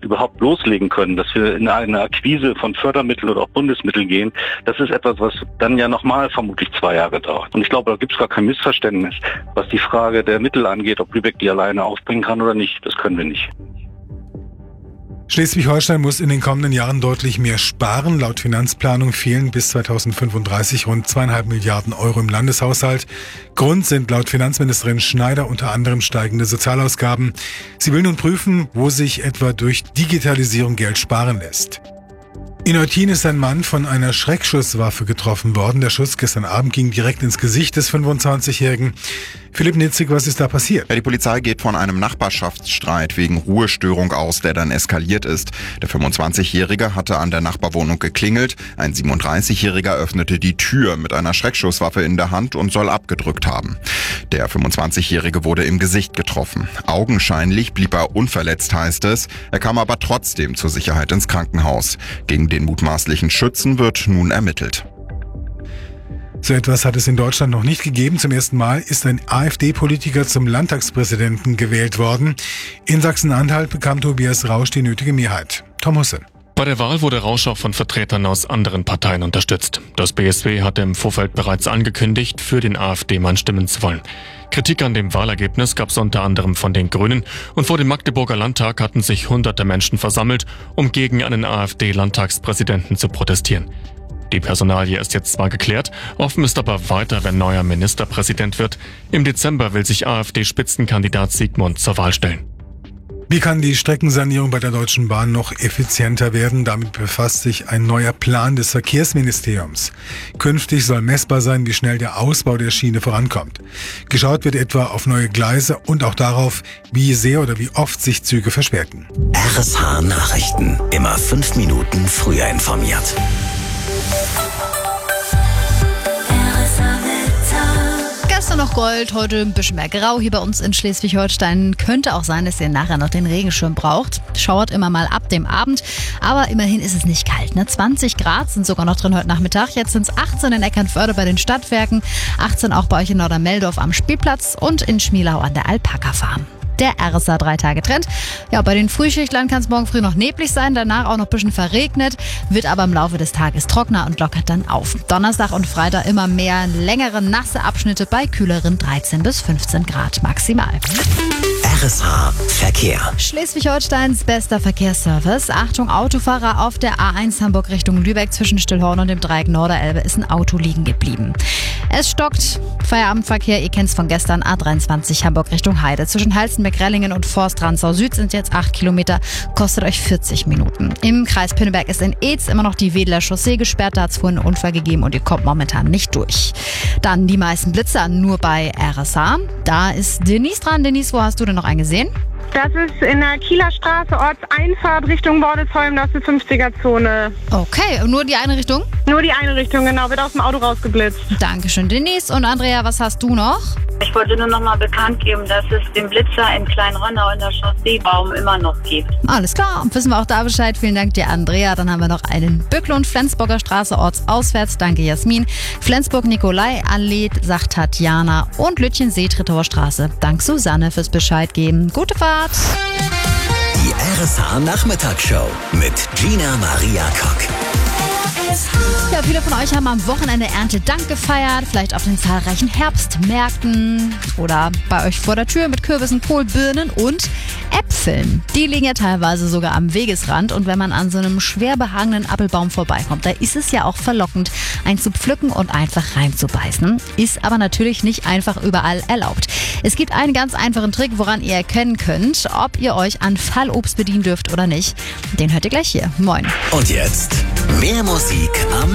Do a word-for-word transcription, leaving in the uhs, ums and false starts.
überhaupt loslegen können, dass wir in eine Akquise von Fördermitteln oder auch Bundesmitteln gehen, das ist etwas, was dann ja nochmal vermutlich zwei Jahre dauert. Und ich glaube, da gibt es gar kein Missverständnis, was die Frage der Mittel angeht, ob Lübeck die alleine aufbringen kann oder nicht. Das können wir nicht. Schleswig-Holstein muss in den kommenden Jahren deutlich mehr sparen. Laut Finanzplanung fehlen bis zweitausendfünfunddreißig rund zweieinhalb Milliarden Euro im Landeshaushalt. Grund sind laut Finanzministerin Schneider unter anderem steigende Sozialausgaben. Sie will nun prüfen, wo sich etwa durch Digitalisierung Geld sparen lässt. In Eutin ist ein Mann von einer Schreckschusswaffe getroffen worden. Der Schuss gestern Abend ging direkt ins Gesicht des fünfundzwanzigjährigen. Philipp Nitzig, was ist da passiert? Ja, die Polizei geht von einem Nachbarschaftsstreit wegen Ruhestörung aus, der dann eskaliert ist. Der fünfundzwanzigjährige hatte an der Nachbarwohnung geklingelt. Ein siebenunddreißigjähriger öffnete die Tür mit einer Schreckschusswaffe in der Hand und soll abgedrückt haben. Der fünfundzwanzigjährige wurde im Gesicht getroffen. Augenscheinlich blieb er unverletzt, heißt es. Er kam aber trotzdem zur Sicherheit ins Krankenhaus. Gegen den mutmaßlichen Schützen wird nun ermittelt. So etwas hat es in Deutschland noch nicht gegeben. Zum ersten Mal ist ein AfD-Politiker zum Landtagspräsidenten gewählt worden. In Sachsen-Anhalt bekam Tobias Rausch die nötige Mehrheit. Tom Husse. Bei der Wahl wurde Rausch auch von Vertretern aus anderen Parteien unterstützt. Das B S W hatte im Vorfeld bereits angekündigt, für den AfD-Mann stimmen zu wollen. Kritik an dem Wahlergebnis gab es unter anderem von den Grünen und vor dem Magdeburger Landtag hatten sich hunderte Menschen versammelt, um gegen einen AfD-Landtagspräsidenten zu protestieren. Die Personalie ist jetzt zwar geklärt, offen ist aber weiter, wer neuer Ministerpräsident wird. Im Dezember will sich AfD-Spitzenkandidat Sigmund zur Wahl stellen. Wie kann die Streckensanierung bei der Deutschen Bahn noch effizienter werden? Damit befasst sich ein neuer Plan des Verkehrsministeriums. Künftig soll messbar sein, wie schnell der Ausbau der Schiene vorankommt. Geschaut wird etwa auf neue Gleise und auch darauf, wie sehr oder wie oft sich Züge verspäten. R S H Nachrichten. Immer fünf Minuten früher informiert. Gestern noch Gold, heute ein bisschen mehr Grau hier bei uns in Schleswig-Holstein. Könnte auch sein, dass ihr nachher noch den Regenschirm braucht. Schauert immer mal ab dem Abend, aber immerhin ist es nicht kalt. Ne? zwanzig Grad sind sogar noch drin heute Nachmittag. Jetzt sind es achtzehn in Eckernförde bei den Stadtwerken, achtzehn auch bei euch in Nordermeldorf am Spielplatz und in Schmielau an der Alpaka-Farm. Der R S A drei Tage Trend. Ja, bei den Frühschichtlern kann es morgen früh noch neblig sein, danach auch noch ein bisschen verregnet, wird aber im Laufe des Tages trockener und lockert dann auf. Donnerstag und Freitag immer mehr längere, nasse Abschnitte bei kühleren dreizehn bis fünfzehn Grad maximal. R S H Verkehr. Schleswig-Holsteins bester Verkehrsservice. Achtung, Autofahrer auf der A eins Hamburg Richtung Lübeck zwischen Stillhorn und dem Dreieck Norderelbe ist ein Auto liegen geblieben. Es stockt. Feierabendverkehr, ihr kennt es von gestern, A dreiundzwanzig Hamburg Richtung Heide. Zwischen Halstenberg-Rellingen und Forst-Ranzau Süd sind jetzt acht Kilometer, kostet euch vierzig Minuten. Im Kreis Pinneberg ist in Eetz immer noch die Wedler Chaussee gesperrt, da hat es vorhin einen Unfall gegeben und ihr kommt momentan nicht durch. Dann die meisten Blitzer nur bei R S H. Da ist Denise dran. Denise, wo hast du denn noch einen gesehen? Das ist in der Kieler Straße, Ortseinfahrt Richtung Bordesholm, das ist die fünfziger-Zone. Okay, und nur die eine Richtung? Nur die eine Richtung, genau, wird aus dem Auto rausgeblitzt. Dankeschön, Denise. Und Andrea, was hast du noch? Ich wollte nur noch mal bekannt geben, dass es den Blitzer in Kleinronnau in der Chausseebaum immer noch gibt. Alles klar, und wissen wir auch da Bescheid. Vielen Dank dir, Andrea. Dann haben wir noch einen Bücklund, Flensburger Straße, ortsauswärts. Danke, Jasmin. Flensburg-Nikolai-Allee, sagt Tatjana. Und Lütchen-See-Tritauer Straße. Dank Susanne fürs Bescheid geben. Gute Fahrt. Die R S H Nachmittagsshow mit Gina Maria Kock. Ja, viele von euch haben am Wochenende Erntedank gefeiert, vielleicht auf den zahlreichen Herbstmärkten oder bei euch vor der Tür mit Kürbissen, Kohl, Birnen und Äpfeln. Die liegen ja teilweise sogar am Wegesrand und wenn man an so einem schwer behangenen Apfelbaum vorbeikommt, da ist es ja auch verlockend, einen zu pflücken und einfach reinzubeißen. Ist aber natürlich nicht einfach überall erlaubt. Es gibt einen ganz einfachen Trick, woran ihr erkennen könnt, ob ihr euch an Fallobst bedienen dürft oder nicht. Den hört ihr gleich hier. Moin. Und jetzt mehr Musik am